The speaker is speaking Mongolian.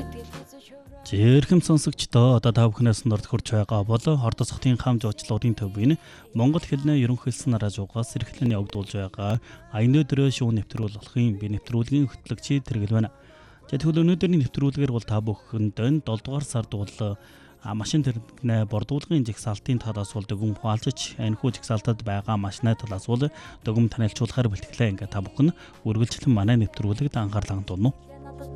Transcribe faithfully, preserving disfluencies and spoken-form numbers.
Жирхэм сонсогчдоо одоо та бүхнээс норд хурж байгаа бол хордос хотын хам жуулчлалын төвийн Монгол хэлний ерөнхийлсөн радиогоос эрхлэн явагдуулж байгаа аян өдрөө шүүн нэвтрүүл болохын би нэвтрүүлгийн хөтлөгчид тэргэл байна. Тэгэхдээ өнөөдрийн нэвтрүүлгээр бол та бүхэнд долоо дугаар сард бол машин тэрэгнээ бордуулгын жигсаалтын талаас бол дүгм хуваалцаж энэхүү жигсаалтад байгаа машины талаас бол дүгм танилцуулахаар бэлтгэлээ. Ингээ та бүхэн үргэлжлэн манай нэвтрүүлэгт анхаарлаа хандуулна уу?